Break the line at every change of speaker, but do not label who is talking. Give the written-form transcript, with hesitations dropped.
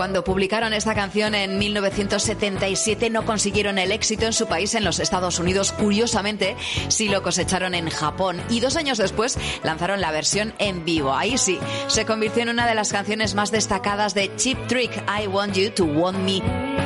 Cuando publicaron esta canción en 1977 no consiguieron el éxito en su país, en los Estados Unidos. Curiosamente, sí lo cosecharon en Japón. Y 2 años después lanzaron la versión en vivo. Ahí sí, se convirtió en una de las canciones más destacadas de Cheap Trick, I Want You to Want Me.